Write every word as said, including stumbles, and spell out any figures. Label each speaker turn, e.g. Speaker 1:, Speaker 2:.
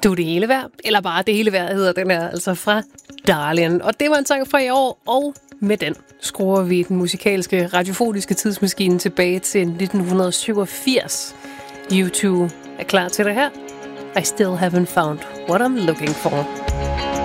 Speaker 1: Du er det hele værd, eller bare det hele værd hedder den her, altså fra Darlien. Og det var en sang fra i år, og med den skruer vi den musikalske radiofoniske tidsmaskine tilbage til nitten syvogfirs. U to er klar til det her. I still haven't found what I'm looking for.